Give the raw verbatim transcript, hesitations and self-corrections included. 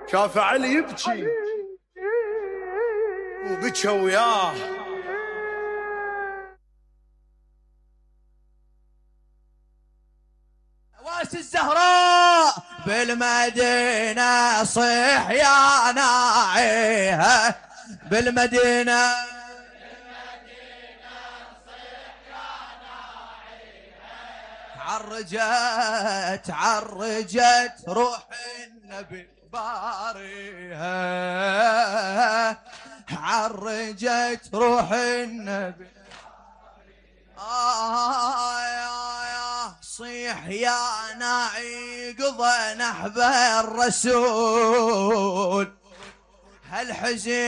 شاف علي يبكي وبكى وياه. واس الزهراء بالمدينة صيح يا ناعيها، بالمدينة عرجت عرجت روح النبي باريها، عرجت روح النبي. آه يا يا صيح يا ناعي قضى نحب الرسول، هالحزن